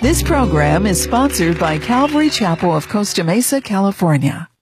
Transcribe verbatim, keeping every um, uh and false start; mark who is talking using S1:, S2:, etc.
S1: This program is sponsored by Calvary Chapel of Costa Mesa, California.